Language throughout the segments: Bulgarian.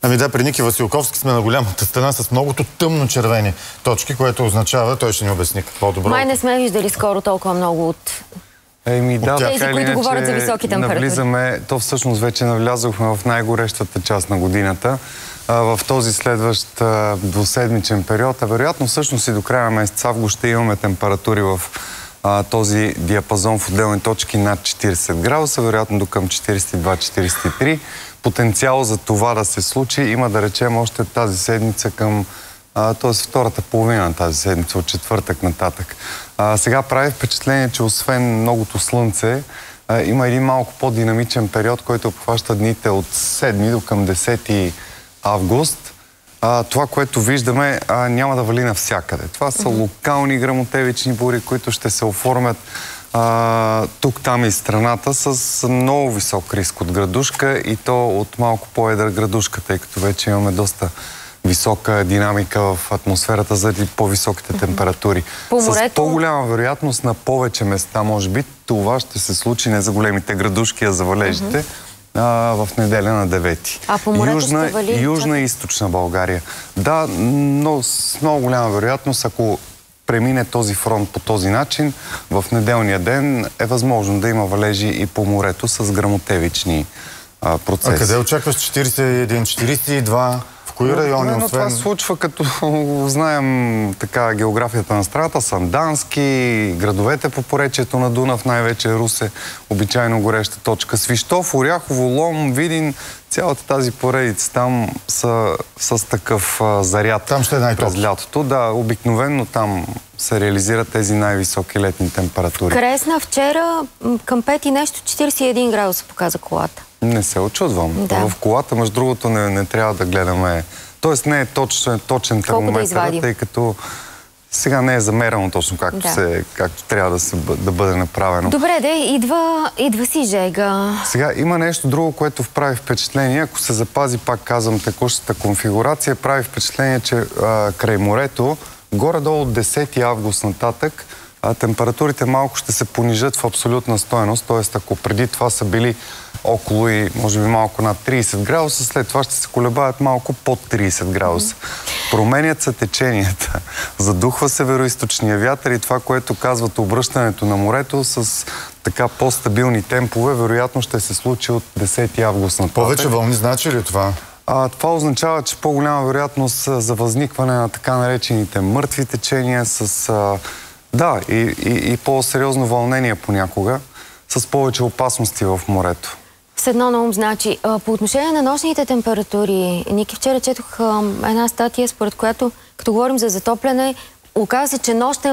Ами да, при Ники Василковски сме на голямата стена с многото тъмно червени точки, което означава, той ще ни обясни какво добро. Май не сме виждали скоро толкова много от... Тези, които говорят за високи температури. То всъщност вече навлязохме в най-горещата част на годината. В този следващ двуседмичен период, вероятно всъщност и до края на месец август ще имаме температури в този диапазон в отделни точки над 40 градуса, вероятно до към 42-43. Потенциал за това да се случи има, да речем, още тази седмица към т.е. втората половина на тази седмица, от четвъртък нататък. Сега прави впечатление, че освен многото слънце, има един малко по-динамичен период, който обхваща дните от 7 до към 10 август. Това, което виждаме, няма да вали навсякъде. Това са локални гръмотевични бури, които ще се оформят тук-там из страната с много висок риск от градушка и то от малко по-едра градушка, тъй като вече имаме доста висока динамика в атмосферата заради по-високите температури. С по-голяма вероятност на повече места, може би, това ще се случи не за големите градушки, а за валежите в неделя на 9. А по морето ще вали? Южна и източна България. Да, но с много голяма вероятност, ако премине този фронт по този начин, в неделния ден е възможно да има валежи и по морето с гръмотевични процеси. А къде очакваш 41, 42? Кои райони, освен... Това случва, като знаем така географията на страната, Сандански, градовете по поречието на Дунав, най-вече Русе, обичайно гореща точка, Свищов, Оряхово, Лом, Видин, цялата тази поредица там са с такъв заряд. Там ще е най-топло. През лятото. Да, обикновено там се реализират тези най-високи летни температури. Кресна вчера към 5 и нещо 41 градуса показа колата. Не се очудвам. Да. В колата, между другото, не трябва да гледаме... Тоест не е точен термометър, тъй като сега не е замерено точно както трябва да бъде направено. Добре, идва си жега. Сега има нещо друго, което прави впечатление. Ако се запази, пак казвам, текущата конфигурация, прави впечатление, че край морето, горе-долу от 10 август нататък, температурите малко ще се понижат в абсолютна стойност, т.е. ако преди това са били около и може би малко над 30 градуса, след това ще се колебаят малко под 30 градуса. Променят се теченията, задухва североизточния вятър и това, което казват обръщането на морето с така по-стабилни темпове, вероятно ще се случи от 10 август нататък. Повече вълни значи ли това? Това означава, че по-голяма вероятност за възникване на така наречените мъртви течения с... Да, и по-сериозно вълнение понякога, с повече опасности в морето. С едно на ум, значи, по отношение на нощните температури, Ники, вчера четох една статия, според която, като говорим за затопляне, оказа се, че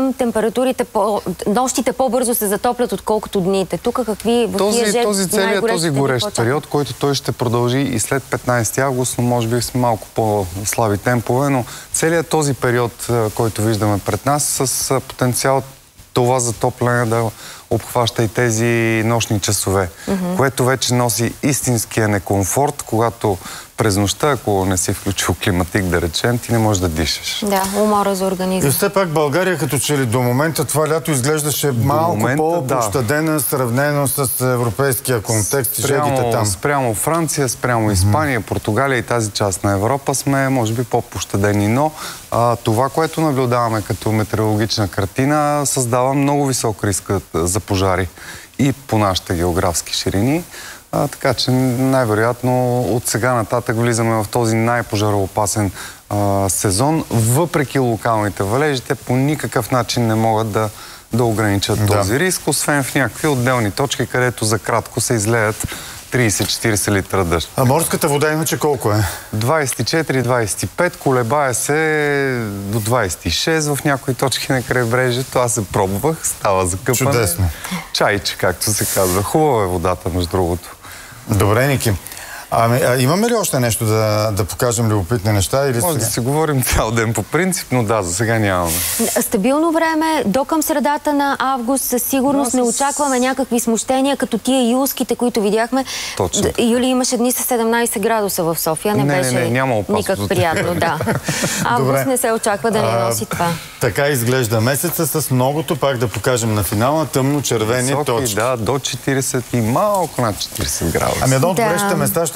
нощите по-бързо се затоплят, отколкото дните. Тук какви... Този горещ период, който той ще продължи и след 15 август, но може би с малко по-слаби темпове, но целият този период, който виждаме пред нас, с потенциал това затопляне да обхваща и тези нощни часове, което вече носи истинския некомфорт, когато през нощта, ако не си включил климатик, да речем, ти не можеш да дишаш. Да, умора за организма. И все пак България, като че ли до момента това лято изглеждаше малко по-пощадена, сравнено с европейския контекст и жегите там. Спрямо Франция, спрямо Испания, Португалия и тази част на Европа сме, може би, по-пощадени, но това, което наблюдаваме като метеорологична картина, създава много висок риск за пожари и по нашите географски ширини. Така че най-вероятно от сега нататък влизаме в този най-пожароопасен сезон. Въпреки локалните валежи, те по никакъв начин не могат да ограничат този риск, освен в някакви отделни точки, където за кратко се излеят 30-40 литра дъжд. А морската вода иначе колко е? 24-25, колебае се до 26 в някои точки на крайбрежието. Аз се пробвах, става за къпане. Чудесно. Чайче, както се казва. Хубава е водата, между другото. Добре, Ники. Имаме ли още нещо да покажем любопитни неща? Може да си говорим цял ден по принцип, но да, за сега нямаме. Стабилно време, до към средата на август, със сигурност не очакваме някакви смущения, като тия юлските, които видяхме. Точно. Юли имаше дни с 17 градуса в София, не беше никак приятно. Да. Август не се очаква да не носи това. Така изглежда месеца с многото, пак да покажем на финала, тъмно-червени точки. Да, до 40 и малко над 40 градуса. Ами едно от горещите места ще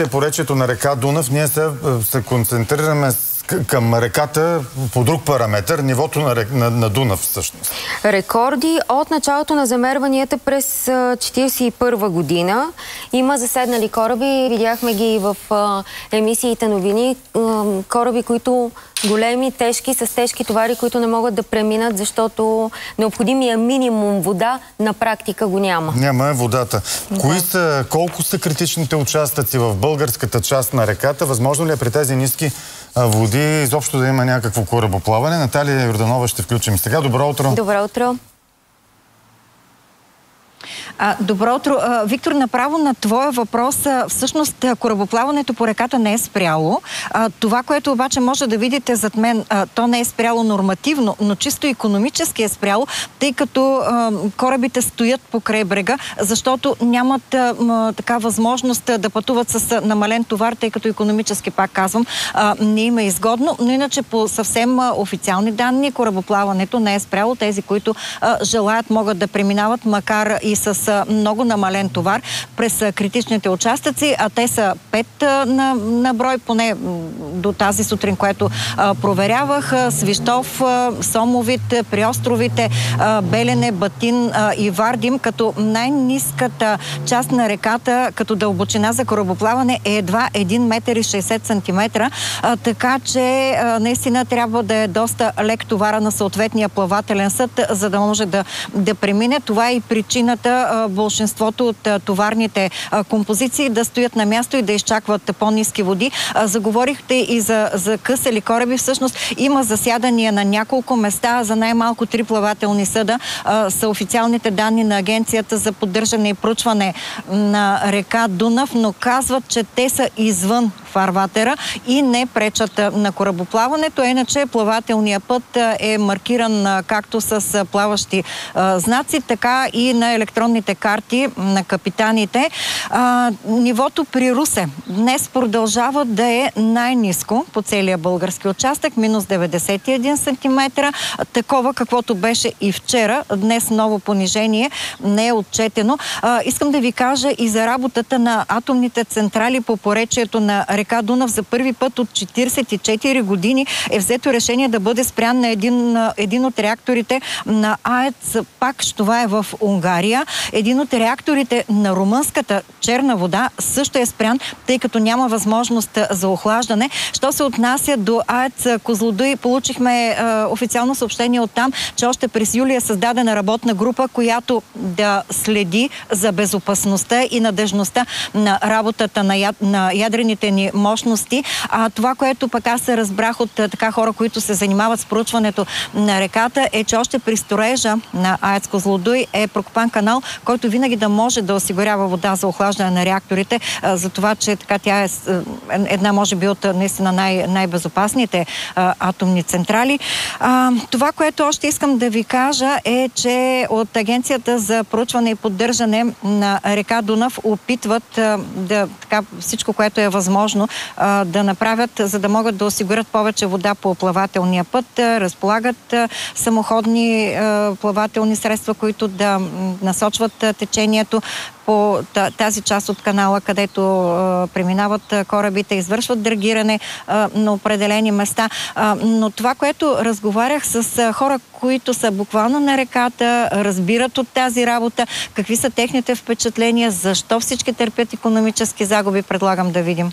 поречието на река Дунав, ние се концентрираме към реката по друг параметър, нивото на Дунав всъщност. Рекорди от началото на замерванията през 1941 година. Има заседнали кораби, видяхме ги в емисиите новини. Кораби, които големи, тежки, с тежки товари, които не могат да преминат, защото необходимия минимум вода на практика го няма. Няма водата. Колко са критичните участъци в българската част на реката? Възможно ли е при тези ниски води изобщо да има някакво корабоплаване? Наталия Йорданова ще включим сега. Добро утро! Добро утро! Добро утро. Виктор, направо на твоя въпрос, всъщност корабоплаването по реката не е спряло. Това, което обаче може да видите зад мен, то не е спряло нормативно, но чисто икономически е спряло, тъй като корабите стоят покрай брега, защото нямат така възможност да пътуват с намален товар, тъй като икономически, пак казвам, не им е изгодно, но иначе по съвсем официални данни корабоплаването не е спряло. Тези, които желаят, могат да преминават, макар и с много намален товар през критичните участъци, а те са 5 на брой, поне до тази сутрин, което проверявах. Свищов, Сомовит, при островите Белене, Батин и Вардим, като най-ниската част на реката, като дълбочина за корабоплаване е едва 1 метър и 60 сантиметра, така че наистина трябва да е доста лек товара на съответния плавателен съд, за да може да премине. Това е и причината болшинството от товарните композиции да стоят на място и да изчакват по-ниски води. Заговорихте и за късели кораби. Всъщност има засядания на няколко места за най-малко 3 плавателни съда. Са официалните данни на Агенцията за поддържане и проучване на река Дунав, но казват, че те са извън фарватера и не пречат на корабоплаването. Иначе плавателният път е маркиран както с плаващи знаци, така и на електронните карти на капитаните. Нивото при Русе днес продължава да е най-ниско по целия български участък, минус 91 см. Такова, каквото беше и вчера. Днес ново понижение не е отчетено. Искам да ви кажа и за работата на атомните централи по поречието на река Дунав. За първи път от 44 години е взето решение да бъде спрян на един от реакторите на АЕЦ Пакш. Това е в Унгария. Един от реакторите на румънската черна вода също е спрян, тъй като няма възможност за охлаждане. Що се отнася до АЕЦ Козлодуй, получихме официално съобщение оттам, че още през юли е създадена работна група, която да следи за безопасността и надежността на работата на ядрените ни мощности. Това, което пък аз се разбрах от така хора, които се занимават с проучването на реката, е, че още при строежа на АЕЦ Козлодуй е прокопан канал, който винаги да може да осигурява вода за охлаждане на реакторите, за това, че така тя е една, може би, от наистина най-безопасните атомни централи. Това, което още искам да ви кажа, е, че от Агенцията за проучване и поддържане на река Дунав опитват всичко, което е възможно да направят, за да могат да осигурят повече вода по плавателния път. Разполагат самоходни плавателни средства, които да насочват течението по тази част от канала, където преминават корабите, извършват драгиране на определени места. Но това, което разговарях с хора, които са буквално на реката, разбират от тази работа, какви са техните впечатления, защо всички търпят икономически загуби, предлагам да видим.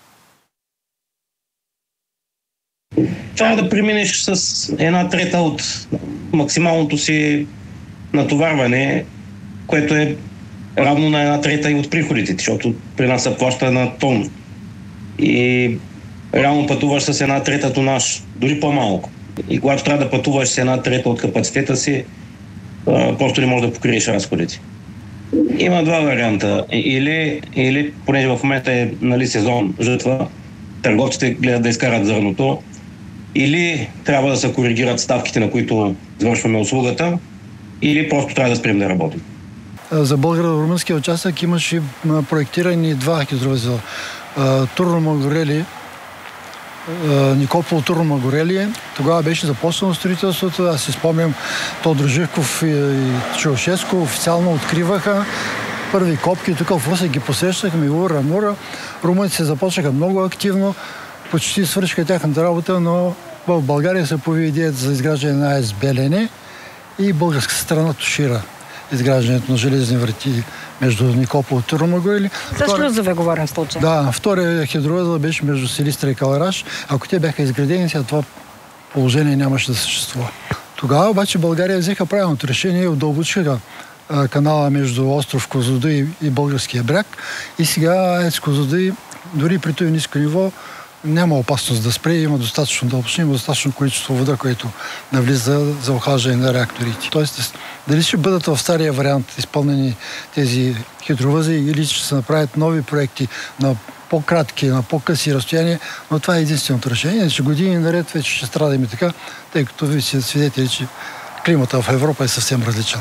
Трябва да преминеш с 1/3 от максималното си натоварване, което е равно на 1/3 и от приходите, защото при нас се плаща на тон. И реално пътуваш с 1/3 тонаж, дори по-малко. И когато трябва да пътуваш с 1/3 от капацитета си, просто не можеш да покриеш разходите. Има два варианта. Или понеже в момента е сезон жътва, търговците гледат да изкарат зърното, или трябва да се коригират ставките, на които извършваме услугата, или просто трябва да спрем да работим. За българо-румънския участък имаше проектирани 2 хидровъзела. Турно Магорели, Никопол Турно Магорели. Тогава беше започнало строителството. Аз си спомням, Тодор Живков и Чаушеско официално откриваха първи копки. Тук в Русе ги посещахме, Ура, Мура. Румънците започнаха много активно, почти свършиха тяхната работа, но в България се появи идеята за изграждане на АЕЦ Белене и българската страна тушира изграждането на железни врати между Никопол и Турногой. За шлюзове говорим в случая. Да, втория хидровъзел беше между Силистра и Калараш. Ако те бяха изградени, сега това положение нямаше да съществува. Тогава обаче България взеха правилното решение и удълбочиха канала между остров Козлодуй и Българския бряг. И сега АЕЦ Козлодуй, дори при това ниско ниво, няма опасност да спре, има достатъчно дълбочина, има достатъчно количество вода, което навлиза за охлаждане на реакторите. Тоест, дали ще бъдат в стария вариант изпълнени тези хидровъзели или ще се направят нови проекти на по-кратки, на по-къси разстояния, но това е единственото решение. Че години наред вече ще страдаме така, тъй като ви сте свидетели, че климата в Европа е съвсем различен.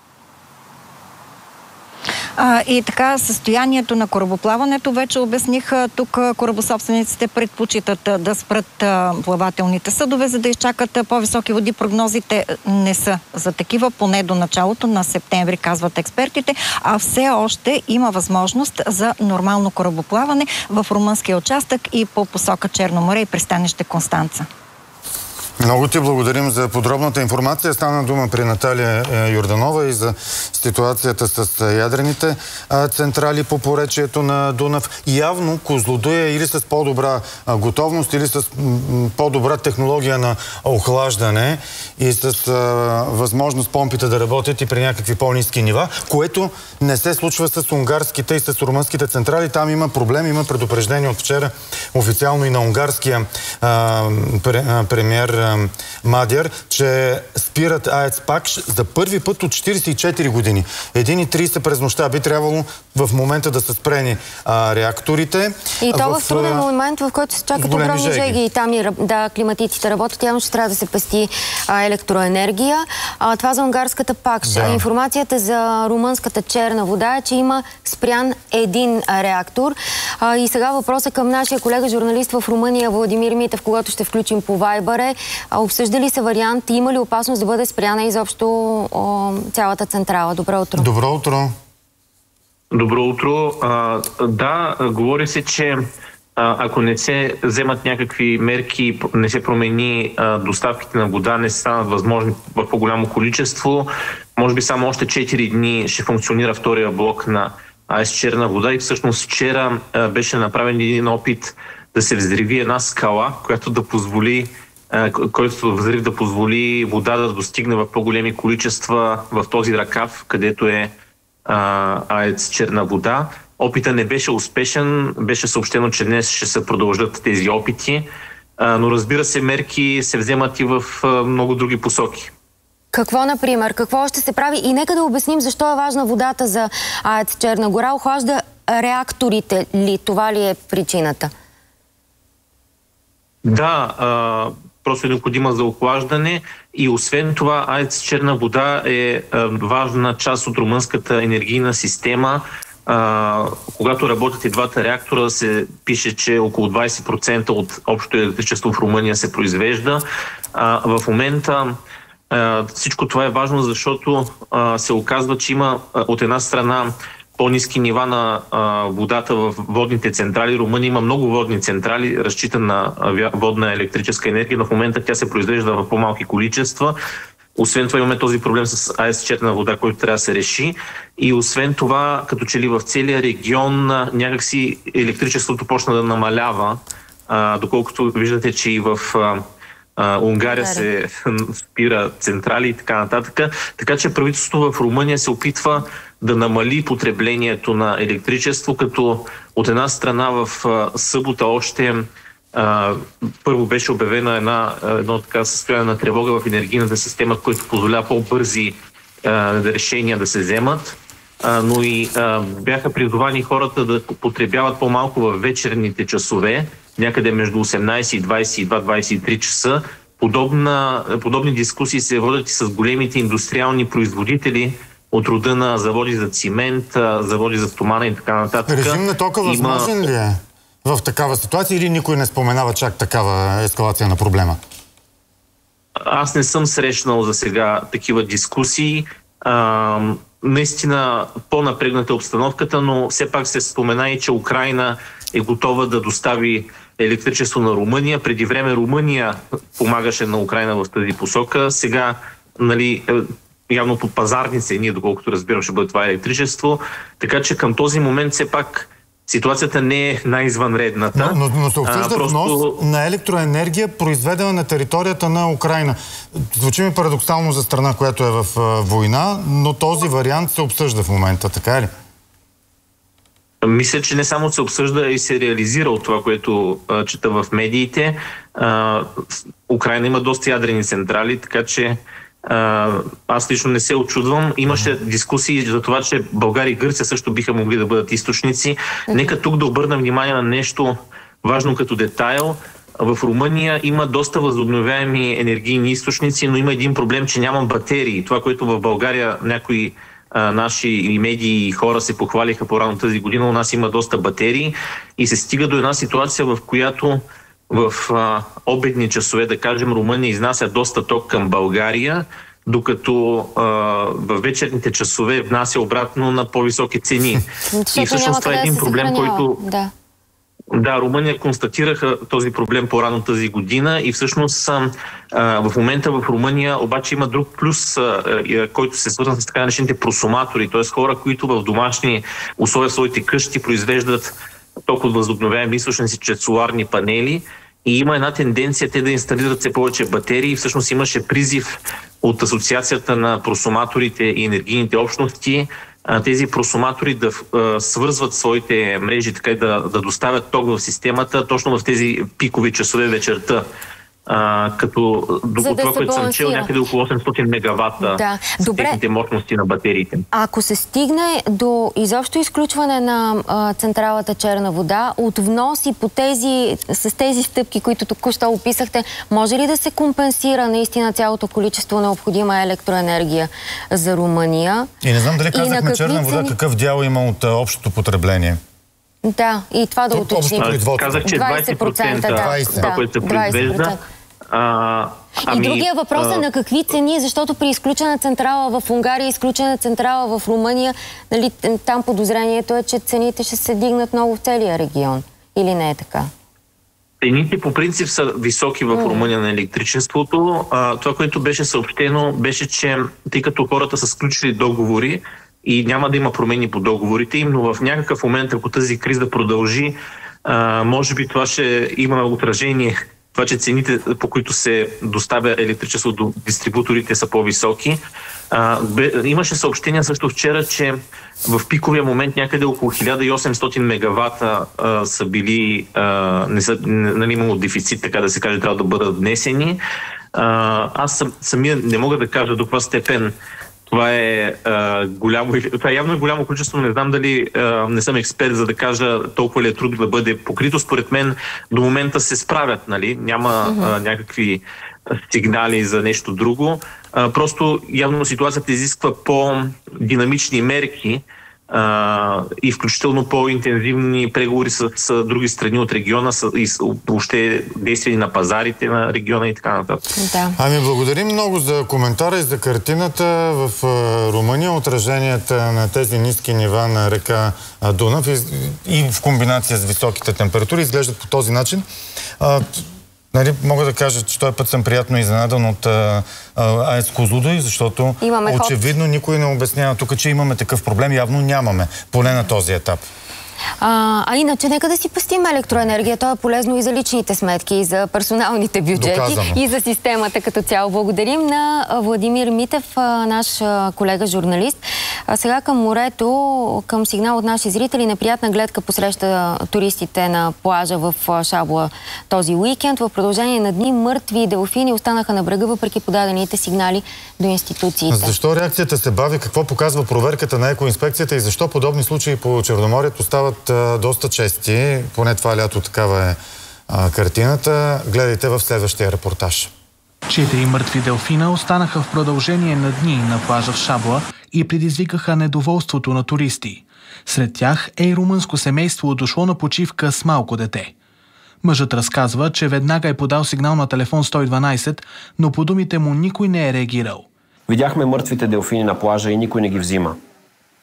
И така, състоянието на корабоплаването вече обясниха. Тук корабособствениците предпочитат да спрат плавателните съдове, за да изчакат по-високи води. Прогнозите не са за такива, поне до началото на септември, казват експертите, а все още има възможност за нормално корабоплаване в румънския участък и по посока Черно море и пристанище Констанца. Много ти благодарим за подробната информация. Стана дума при Наталия Йорданова и за ситуацията с ядрените централи по поречието на Дунав. Явно Козлодуй е или с по-добра готовност, или с по-добра технология на охлаждане и с възможност помпите да работят и при някакви по-ниски нива, което не се случва с унгарските и с румънските централи. Там има проблем, има предупреждение от вчера официално и на унгарския премиер Мадяр, че спират АЕЦ Пакш за първи път от 44 години. 1:30 през нощта би трябвало в момента да са спрени реакторите. И то в труден момент, в който се чакат огромни жеги. И там климатиците работят, явно ще трябва да се пести електроенергия. Това за унгарската Пакш. Да. Информацията за румънската Черна вода е, че има спрян един реактор. И сега въпросът към нашия колега журналист в Румъния Владимир Митев, когато ще включим по Вайбър, обсъждали се вариант, има ли опасност да бъде спряна изобщо цялата централа? Добро утро. Добро утро. Добро утро. Да, говори се, че ако не се вземат някакви мерки, не се промени доставките на вода, не се станат възможни в по-голямо количество, може би само още 4 дни ще функционира втория блок на АЕЦ Черна вода и всъщност вчера беше направен един опит да се взриви една скала, която да позволи който взрив да позволи вода да достигне в по-големи количества в този ръкав, където е АЕЦ Черна вода. Опита не беше успешен, беше съобщено, че днес ще се продължат тези опити, но разбира се, мерки се вземат и в много други посоки. Какво, например? Какво ще се прави? И нека да обясним защо е важна водата за АЕЦ Черна гора. Охлажда реакторите ли? Това ли е причината? Да, просто е необходима за охлаждане и освен това АЕЦ Черна вода е важна част от румънската енергийна система. Когато работят и двата реактора, се пише, че около 20% от общото електричество в Румъния се произвежда. В момента всичко това е важно, защото се оказва, че има от една страна по-ниски нива на водата в водните централи. Румъния има много водни централи, разчита на водна електрическа енергия, но в момента тя се произвежда в по-малки количества. Освен това имаме този проблем с АЕЦ Черна вода, който трябва да се реши. И освен това, като че ли в целия регион някакси електричеството почна да намалява, доколкото виждате, че и в Унгария се спира централи и така нататък. Така че правителството в Румъния се опитва да намали потреблението на електричество, като от една страна в събота още първо беше обявена едно така състояние на тревога в енергийната система, което позволява по-бързи решения да се вземат, но и бяха призовани хората да потребяват по-малко в вечерните часове, някъде между 18 и 22-23 часа. Подобни дискусии се водят и с големите индустриални производители от рода на заводи за цимент, заводи за стомана и така нататък. Режим на тока възможен ли е в такава ситуация или никой не споменава чак такава ескалация на проблема? Аз не съм срещнал за сега такива дискусии. наистина по-напрегната обстановката, но все пак се спомена и, че Украйна е готова да достави електричество на Румъния. Преди време Румъния помагаше на Украйна в тази посока. Сега, нали, явно по пазарни цени, доколкото разбирам, ще бъде това електричество. Така че към този момент все пак ситуацията не е най-извънредната. Но се обсъжда внос на електроенергия, произведена на територията на Украйна. Звучи ми парадоксално за страна, която е в война, но този вариант се обсъжда в момента, така ли? Мисля, че не само се обсъжда и се реализира от това, което чета в медиите. Украйна има доста ядрени централи, така че аз лично не се очудвам. Имаше дискусии за това, че България и Гърция също биха могли да бъдат източници. Нека тук да обърнем внимание на нещо важно като детайл. В Румъния има доста възобновяеми енергийни източници, но има един проблем, че няма батерии. Това, което в България някои наши медии и хора се похвалиха по-рано тази година, у нас има доста батерии и се стига до една ситуация, в която в обедни часове, да кажем, Румъния изнася доста ток към България, докато в вечерните часове внася обратно на по-високи цени. И всъщност това е един проблем, който... Да, Румъния констатираха този проблем по-рано тази година и всъщност в момента в Румъния обаче има друг плюс, който се свързан с така наречените просуматори, т.е. хора, които в домашни условия в своите къщи произвеждат ток от възобновяеми източници чрез соларни панели и има една тенденция те да инсталират все повече батерии. Всъщност имаше призив от Асоциацията на просуматорите и енергийните общности тези просуматори да свързват своите мрежи, така и да доставят ток в системата точно в тези пикови часове вечерта. Като до това, което съм чел, някъде около 800 мегавата с техните мощности на батериите. Ако се стигне до изобщо изключване на централата Черна вода, от внос и с тези стъпки, които току-що описахте, може ли да се компенсира наистина цялото количество необходима електроенергия за Румъния? И не знам дали казахме Черна вода, какъв дял има от общото потребление? Да, и това да уточним. Казах, че 20%, това, което се произвежда. И другия въпрос е на какви цени, защото при изключена централа в Унгария, изключена централа в Румъния, нали, там подозрението е, че цените ще се дигнат много в целия регион. Или не е така? Цените по принцип са високи в Румъния на електричеството. Това, което беше съобщено, беше, че тъй като хората са сключили договори, и няма да има промени по договорите им, но в някакъв момент, ако тази криза продължи, може би това ще има отражение. Това, че цените, по които се доставя електричество до дистрибуторите, са по-високи. Имаше съобщения също вчера, че в пиковия момент някъде около 1800 мегавата са били, нали, имало дефицит, така да се каже, трябва да бъдат внесени. Аз самия не мога да кажа до каква степен това е явно голямо количество, не знам дали не съм експерт, за да кажа толкова ли е трудно да бъде покрито. Според мен до момента се справят, нали? Няма някакви сигнали за нещо друго. Просто явно ситуацията изисква по-динамични мерки и включително по-интензивни преговори с други страни от региона и въобще действия на пазарите на региона и така нататък. Да. Ами благодарим много за коментара и за картината в Румъния, отраженията на тези ниски нива на река Дунав и в комбинация с високите температури изглеждат по този начин. Нали, мога да кажа, че този път съм приятно изненадан от АЕЦ Козлодуй, защото очевидно никой не обяснява тук, че имаме такъв проблем. Явно нямаме, поне на този етап. Иначе нека да си пестим електроенергия. То е полезно и за личните сметки, и за персоналните бюджети, и за системата като цяло. Благодарим на Владимир Митев, наш колега журналист. Сега към морето, към сигнал от наши зрители, неприятна гледка посреща туристите на плажа в Шабла този уикенд. В продължение на дни мъртви делфини останаха на брега, въпреки подадените сигнали до институциите. Защо реакцията се бави? Какво показва проверката на екоинспекцията и защо подобни случаи по Черноморието стават доста чести? Поне това лято такава е картината. Гледайте в следващия репортаж. 4 мъртви делфина останаха в продължение на дни на плажа в Шабла и предизвикаха недоволството на туристи. Сред тях е и румънско семейство, дошло на почивка с малко дете. Мъжът разказва, че веднага е подал сигнал на телефон 112, но по думите му никой не е реагирал. Видяхме мъртвите делфини на плажа и никой не ги взима.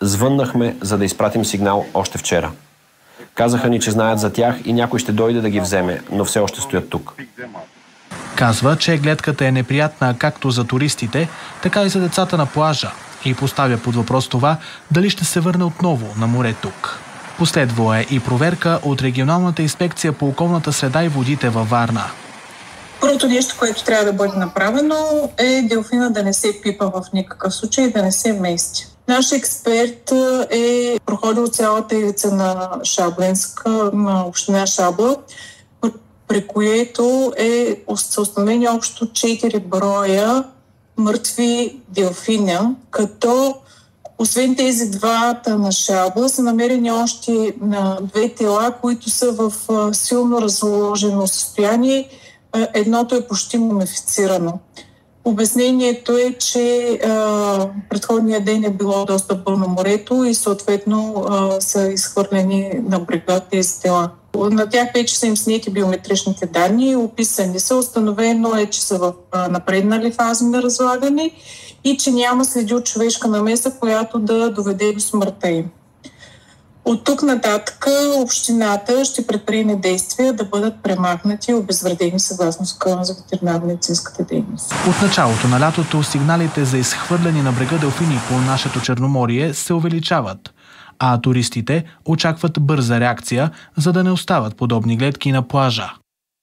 Звъннахме, за да изпратим сигнал още вчера. Казаха ни, че знаят за тях и някой ще дойде да ги вземе, но все още стоят тук. Казва, че гледката е неприятна както за туристите, така и за децата на плажа и поставя под въпрос това дали ще се върне отново на море тук. Последвала е и проверка от Регионалната инспекция по околната среда и водите във Варна. Първото нещо, което трябва да бъде направено, е делфина да не се пипа в никакъв случай, да не се мести. Наш експерт е проходил цялата ивица на Шабленска, на община Шабла, при което са установени общо 4 броя мъртви делфина, като освен тези двата на Шабла са намерени още 2 тела, които са в силно разложено състояние. Едното е почти мумифицирано. Обяснението е, че предходния ден е било доста пълно морето и съответно са изхвърлени на брега тези тела. На тях вече са им снети биометричните данни, описани са, установено е, че са в напреднали фази на разлагане и че няма следи от човешка намеса, която да доведе до смъртта им. От тук нататък общината ще предприеме действия да бъдат премахнати и обезвредени съгласно Закона за ветеринарно-медицинската дейност. От началото на лятото сигналите за изхвърляни на брега делфини по нашето Черноморие се увеличават, а туристите очакват бърза реакция, за да не остават подобни гледки на плажа.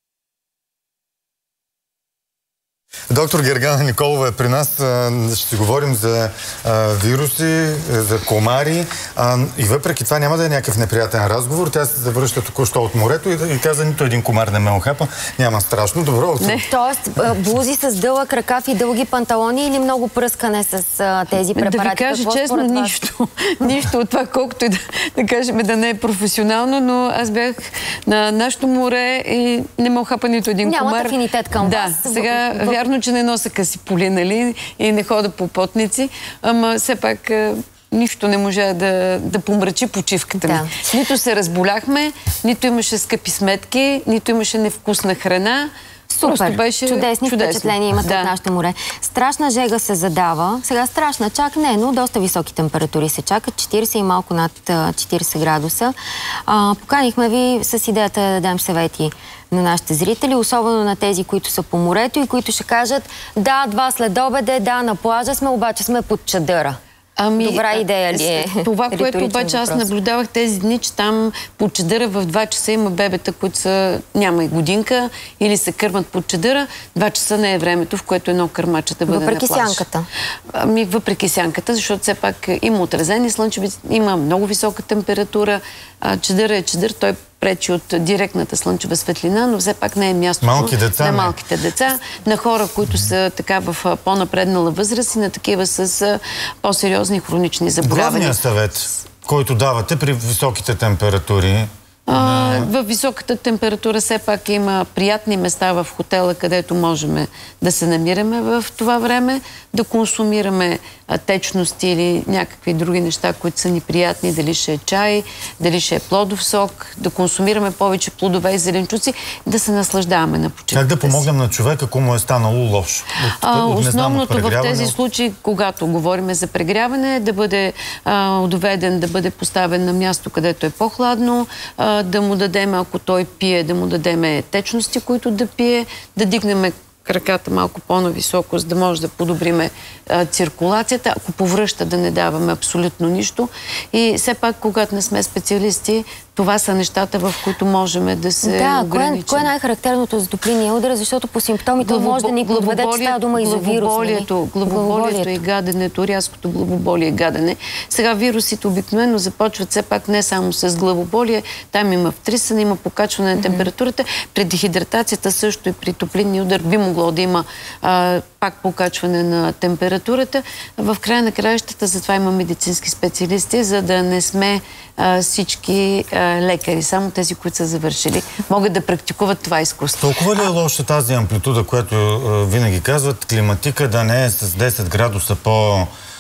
Доктор Гергана Николова е при нас. Ще си говорим за вируси, за комари. И въпреки това няма да е някакъв неприятен разговор. Тя се завръща току-що от морето и каза, нито един комар не ме охапа. Няма страшно. Добро утро. Тоест, блузи с дълъг ръкав и дълги панталони или много пръскане с тези препарати? Да ви кажа честно, нищо от това, колкото и да кажем да не е професионално, но аз бях на нашото море и не ме охапа нито един комар. Нямат афинитет към вас. Да, сега вярно, че не нося къси поли, нали, и не хода по потници, ама все пак нищо не можа да помрачи почивката ми. Да. Нито се разболяхме, нито имаше скъпи сметки, нито имаше невкусна храна. Супер, беше чудесни впечатления имат от нашето море. Страшна жега се задава. Сега страшна чак не, но доста високи температури се чакат. 40 и малко над 40 градуса. Поканихме ви с идеята да дадем съвети на нашите зрители, особено на тези, които са по морето и които ще кажат да, 2 следобеде, да, на плажа сме, обаче сме под чадъра. Добра идея ли е? Това, което обаче аз наблюдавах тези дни, че там под чадъра в 2 часа има бебета, които няма и годинка или се кърмат под чадъра. 2 часа не е времето, в което едно кърмаче да бъде на плаж. Въпреки сянката? Въпреки сянката, защото все пак има отразени слънчеви, има много висока температура. Чадъра е чадър, той пречи от директната слънчева светлина, но все пак не е мястото на малките деца, на хора, които са така в по-напреднала възраст и на такива с по-сериозни хронични заболявания. Главният съвет, който давате при високите температури? В високата температура все пак има приятни места в хотела, където можем да се намираме в това време, да консумираме течности или някакви други неща, които са ни приятни, дали ще е чай, дали ще е плодов сок, да консумираме повече плодове и зеленчуци, да се наслаждаваме на почивката. Как да помогнем на човека, ако му е станало лошо? Основното в тези случаи, когато говорим за прегряване, е да бъде доведен, да бъде поставен на място, където е по-хладно, да му дадем, ако той пие, да му дадем течности, които да пие, да дигнем краката малко по-нависоко, за да може да подобриме циркулацията. Ако повръща, да не даваме абсолютно нищо. И все пак, когато не сме специалисти, това са нещата, в които можем да се ограничим. Кое е най-характерното за топлинния удар? Защото по симптомите може да ни подведе, че става дума и за вирус. Главоболието и гаденето, рязкото главоболие и гадене. Сега вирусите обикновено започват все пак не само с главоболие, там има втрисане, има покачване на температурата. При дехидратацията също и при топлинния удар би могло да има пак покачване на температурата. В края на краищата затова има медицински специалисти, за да не сме всички лекари, само тези, които са завършили, могат да практикуват това изкуство. Толкова ли е лоша тази амплитуда, която винаги казват, климатика да не е с 10 градуса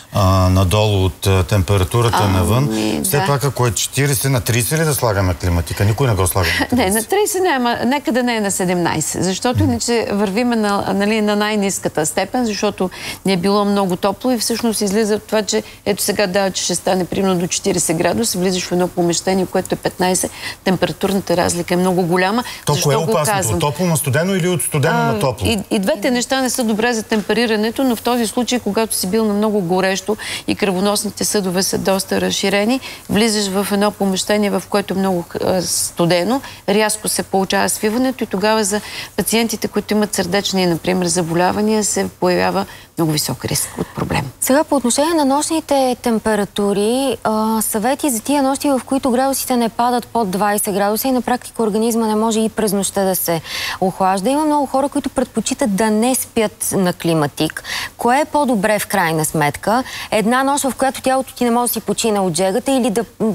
надолу от температурата навън. Все пак, ако е 40 на 30 ли да слагаме климатика? Никой не го слага на 30. Не, на 30 няма. Нека да не е на 17. Защото иначе вървиме на най-ниската степен, защото ни е било много топло и всъщност излиза от това, че ето сега че ще стане примерно до 40 градуса, влизаш в едно помещение, което е 15, температурната разлика е много голяма. Толкова е опасното? От топло на студено или от студено на топло? И двете неща не са добре за темперирането, но в този случай, когато си бил на много горещо и кръвоносните съдове са доста разширени, влизаш в едно помещение, в което е много студено, рязко се получава свиването и тогава за пациентите, които имат сърдечни, например, заболявания, се появява много висок риск от проблем. Сега по отношение на нощните температури, съвети за тия нощи, в които градусите не падат под 20 градуса и на практика организма не може и през нощта да се охлажда. Има много хора, които предпочитат да не спят на климатик. Кое е по-добре в крайна сметка? Една нощ, в която тялото ти не може да си почине от жегата или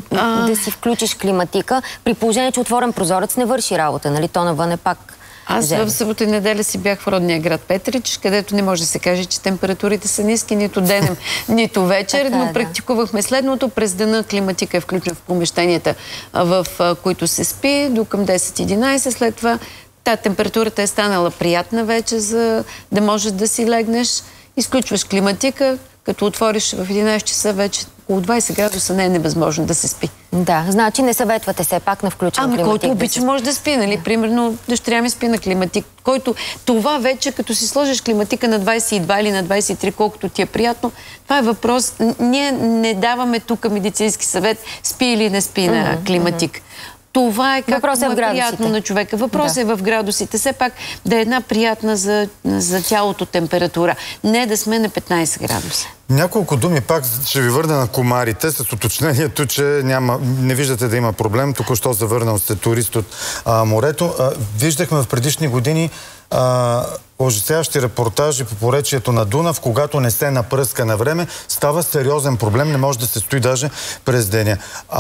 да си включиш климатика, при положение, че отворен прозорец не върши работа, нали? То навън е пак Аз в събота и неделя си бях в родния град Петрич, където не може да се каже, че температурите са ниски нито денем, нито вечер, но практикувахме следното. През деня климатика е включен в помещенията, в които се спи, до към 10-11. След това температурата е станала приятна вече, за да можеш да си легнеш. Изключваш климатика, като отвориш в 11 часа вече около 20 градуса не е невъзможно да се спи. Да, значи не съветвате се пак на включен климатик. Който обича може да спи, нали? Примерно дъщеря ми спи на климатик, който това вече, като си сложиш климатика на 22 или на 23, колкото ти е приятно, това е въпрос. Ние не даваме тук медицински съвет, спи или не спи на климатик. Това е както е приятно на човека. Въпросът е в градусите. Все пак да е една приятна за тялото температура. Не да сме на 15 градуса. Няколко думи пак ще ви върна на комарите с уточнението, че не виждате да има проблем. Току-що завърнал сте турист от морето. Виждахме в предишни години ужасяващи репортажи по поречието на Дунав, когато не се напръска на време, става сериозен проблем, не може да се стои даже през деня.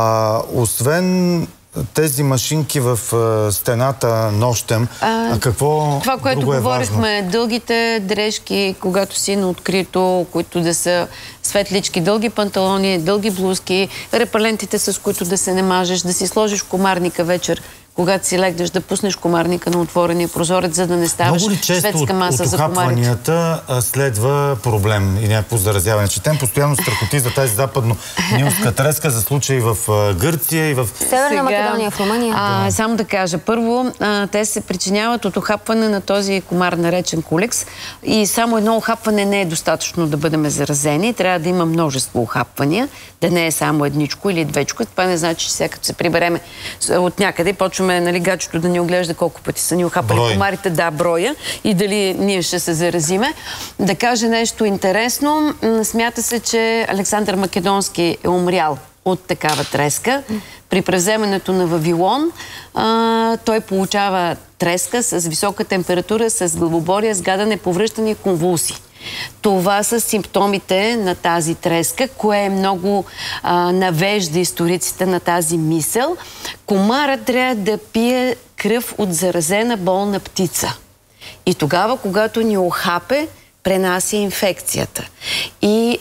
Освен тези машинки в стената нощем, какво това, което друго е говорихме, важно? дългите дрежки, когато си на открито, които да са светлички, дълги панталони, дълги блузки, репелентите, с които да се не мажеш, да си сложиш комарника вечер, когато си легнеш, да пуснеш комарника на отворения прозорец, за да не ставаш светска маса за комарите. Много ли често от ухапванията следва проблем и някакво заразяване? Четем постоянно страхоти за тази западно-нилска треска, за случаи в Гърция и в Северна Македония, в Румъния. Само да кажа. Първо, те се причиняват от ухапване на този комар, наречен кулекс. И само едно ухапване не е достатъчно да бъдем заразени. Трябва да има множество ухапвания, да не е само едничко или двечко. Това не значи, че сега като се прибереме от някъде, почваме, нали, гачето да ни оглежда колко пъти са ни ухапали комарите, броя, и дали ние ще се заразиме. Да кажа нещо интересно. Смята се, че Александър Македонски е умрял от такава треска. При превземането на Вавилон той получава треска с висока температура, с главоборие, сгадане, повръщане и конвулсии. Това са симптомите на тази треска, кое много навежда историците на тази мисъл. Комарът трябва да пие кръв от заразена болна птица. И тогава, когато ни охапе, пренася инфекцията. И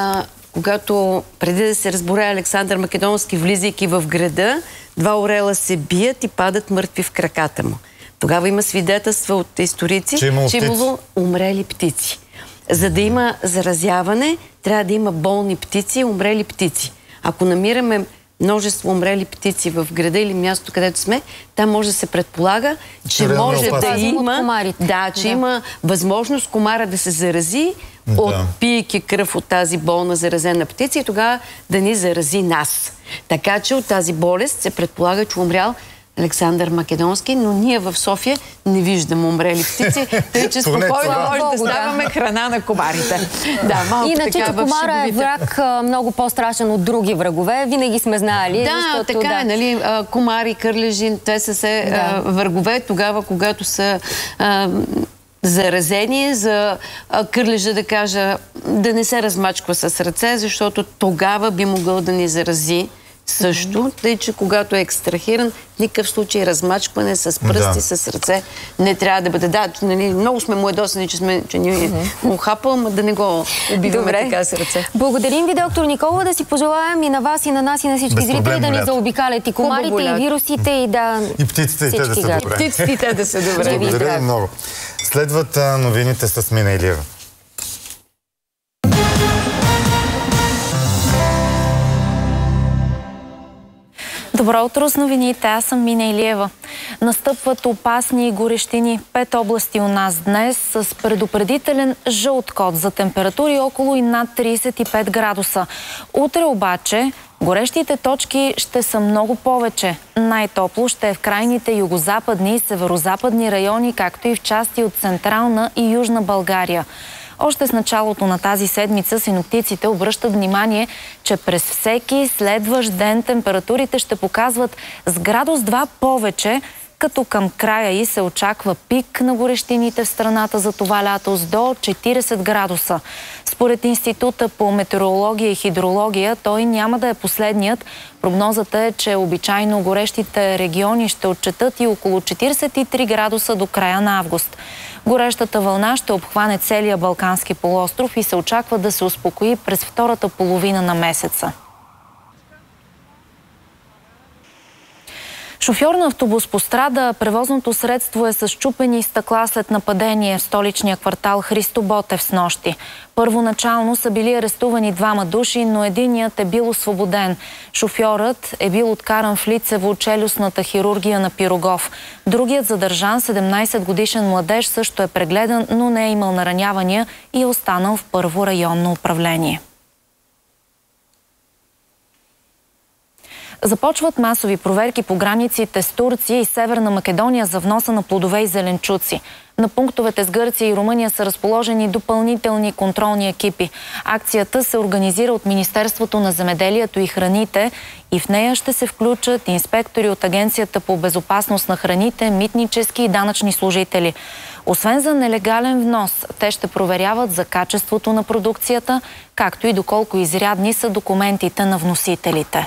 когато преди да се разборе Александър Македонски, влизайки в града, два орела се бият и падат мъртви в краката му. Тогава има свидетелства от историци, че имало умрели птици. За да има заразяване, трябва да има болни птици и умрели птици. Ако намираме множество умрели птици в града или място, където сме, там може да се предполага, че може да има, има възможност комара да се зарази, пийки кръв от тази болна заразена птица и тогава да ни зарази нас. Така че от тази болест се предполага, че умрял Александър Македонски, но ние в София не виждаме умрели птици, тъй че спокойно може да ставаме храна на комарите. Иначе, че комара е враг много по-страшен от други врагове, винаги сме знаели. Да, така е, нали, комари, кърлежи, те са се врагове тогава, когато са заразени, за кърлежа да кажа да не се размачква с ръце, защото тогава би могъл да ни зарази също, тъй че когато е екстрахиран, в никакъв случай размачкване с пръсти, с ръце не трябва да бъде. Да, нали, много сме му ядосани, че ни му хапал, но да не го убиваме така с ръце. Благодарим ви, доктор Николова, да си пожелаем и на вас, и на нас, и на всички зрители да ни заобикалят и комарите, и вирусите, и да... И птиците, и те да са добре. И птиците, и те да са добре. Благодаря ви много. Следват новините с Мина Илиева. Добро утро с новините. Аз съм Мина Илиева. Настъпват опасни горещини. 5 области у нас днес с предупредителен жълт код за температури около и над 35 градуса. Утре обаче горещите точки ще са много повече. Най-топло ще е в крайните югозападни и северозападни райони, както и в части от Централна и Южна България. Още с началото на тази седмица синоптиците обръщат внимание, че през всеки следващ ден температурите ще показват с градус 2 повече, като към края й се очаква пик на горещините в страната за това лято с до 40 градуса. Според Института по метеорология и хидрология, той няма да е последният. Прогнозата е, че обичайно горещите региони ще отчетат и около 43 градуса до края на август. Горещата вълна ще обхване целия Балкански полуостров и се очаква да се успокои през втората половина на месеца. Шофьор на автобус пострада, превозното средство е с счупени стъкла след нападение в столичния квартал Христо Ботев снощи. Първоначално са били арестувани 2 души, но единият е бил освободен. Шофьорът е бил откаран в лицево челюстната хирургия на Пирогов. Другият задържан, 17-годишен младеж, също е прегледан, но не е имал наранявания и е останал в първо районно управление. Започват масови проверки по границите с Турция и Северна Македония за вноса на плодове и зеленчуци. На пунктовете с Гърция и Румъния са разположени допълнителни контролни екипи. Акцията се организира от Министерството на земеделието и храните и в нея ще се включат инспектори от Агенцията по безопасност на храните, митнически и данъчни служители. Освен за нелегален внос, те ще проверяват за качеството на продукцията, както и доколко изрядни са документите на вносителите.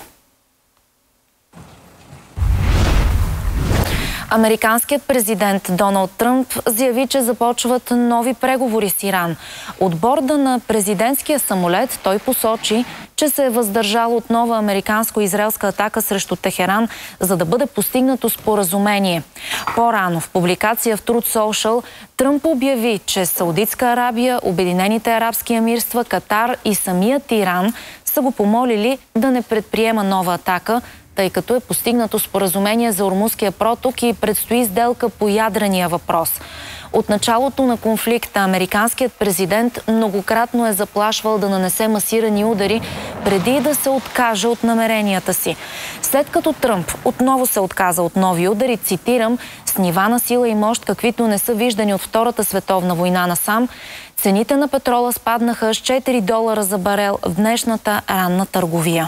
Американският президент Доналд Тръмп заяви, че започват нови преговори с Иран. От борда на президентския самолет той посочи, че се е въздържал от нова американско-израелска атака срещу Техеран, за да бъде постигнато споразумение. По-рано в публикация в Truth Social Тръмп обяви, че Саудитска Арабия, Обединените арабски емирства, Катар и самият Иран са го помолили да не предприема нова атака, тъй като е постигнато споразумение за Ормузския проток и предстои сделка по ядрения въпрос. От началото на конфликта американският президент многократно е заплашвал да нанесе масирани удари преди да се откаже от намеренията си. След като Тръмп отново се отказа от нови удари, цитирам, с нива на сила и мощ, каквито не са виждани от Втората световна война насам, цените на петрола спаднаха с $4 за барел в днешната ранна търговия.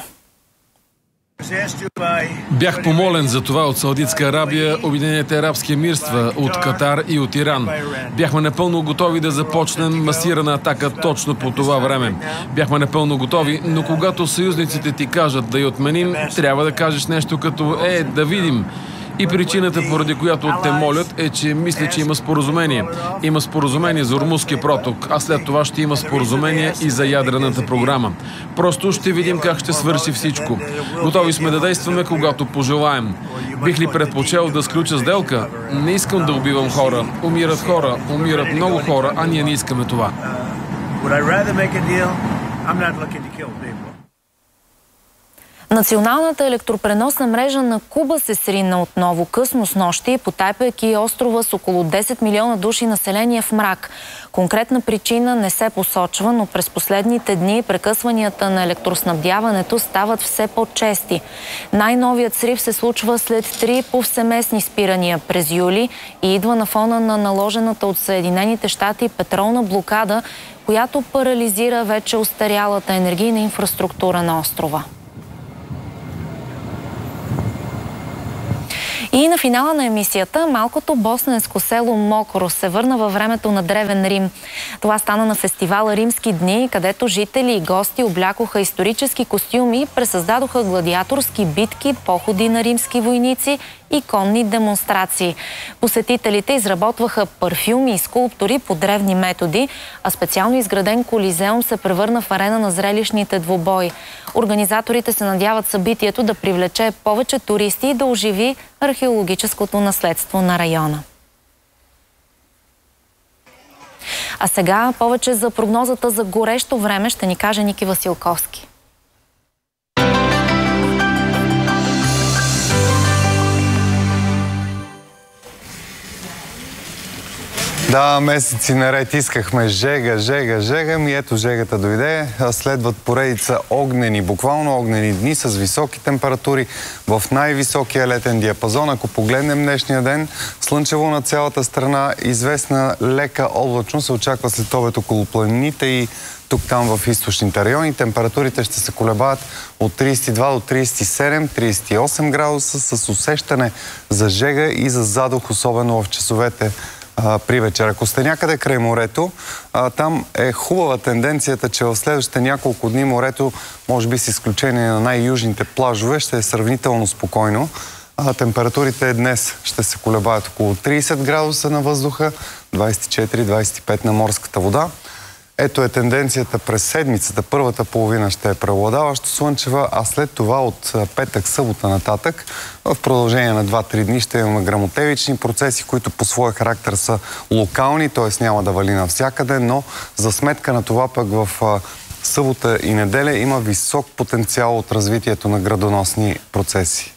Бях помолен за това от Саудитска Арабия, Обединените арабски емирства, от Катар и от Иран. Бяхме напълно готови да започнем масирана атака точно по това време. Бяхме напълно готови, но когато съюзниците ти кажат да я отменим, трябва да кажеш нещо като да видим. И причината, поради която те молят, е, че мисля, че има споразумение. Има споразумение за Ормузския проток, а след това ще има споразумение и за ядрената програма. Просто ще видим как ще свърши всичко. Готови сме да действаме, когато пожелаем. Бих ли предпочел да сключа сделка? Не искам да убивам хора. Умират много хора, а ние не искаме това. Националната електропреносна мрежа на Куба се срина отново късно снощи, потайпайки острова с около 10 милиона души население в мрак. Конкретна причина не се посочва, но през последните дни прекъсванията на електроснабдяването стават все по-чести. Най-новият срив се случва след 3 повсеместни спирания през юли и идва на фона на наложената от Съединените щати петролна блокада, която парализира вече остарялата енергийна И на финала на емисията малкото босненско село Мокро се върна във времето на Древен Рим. Това стана на фестивала Римски дни, където жители и гости облякоха исторически костюми и пресъздадоха гладиаторски битки, походи на римски войници и конни демонстрации. Посетителите изработваха парфюми и скулптури по древни методи, а специално изграден колизеум се превърна в арена на зрелищните двубои. Организаторите се надяват събитието да привлече повече туристи и да оживи археологическото наследство на района. А сега повече за прогнозата за горещо време ще ни каже Ники Василковски. Да, месеци наред искахме жега, ми ето жегата дойде. Следват поредица огнени, буквално огнени дни с високи температури в най-високия летен диапазон. Ако погледнем днешния ден, слънчево на цялата страна, известна лека облачност се очаква след обед около планините и тук-там в източните райони. Температурите ще се колебаят от 32 до 37, 38 градуса с усещане за жега и за задух, особено в часовете при вечер. Ако сте някъде край морето, там е хубава тенденцията, че в следващите няколко дни морето, може би с изключение на най-южните плажове, ще е сравнително спокойно. Температурите днес ще се колебаят около 30 градуса на въздуха, 24-25 на морската вода. Ето е тенденцията през седмицата. Първата половина ще е преобладаващо слънчева, а след това от петък, събота нататък, в продължение на 2-3 дни ще имаме гръмотевични процеси, които по своя характер са локални, т.е. няма да вали навсякъде, но за сметка на това пък в събота и неделя има висок потенциал от развитието на градоносни процеси.